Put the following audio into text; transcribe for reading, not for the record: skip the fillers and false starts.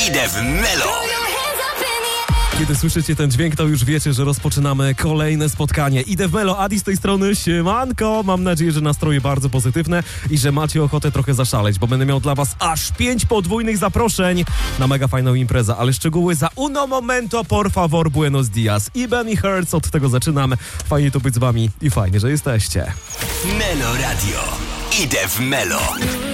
Idę w Melo. Kiedy słyszycie ten dźwięk, to już wiecie, że rozpoczynamy kolejne spotkanie. Idę w Melo, Adi z tej strony, siemanko. Mam nadzieję, że nastroje bardzo pozytywne i że macie ochotę trochę zaszaleć, bo będę miał dla was aż 5 podwójnych zaproszeń na mega fajną imprezę, ale szczegóły za uno momento, por favor, buenos dias. I Benny Hertz, od tego zaczynam. Fajnie tu być z wami i fajnie, że jesteście. Melo Radio. Idę w Melo.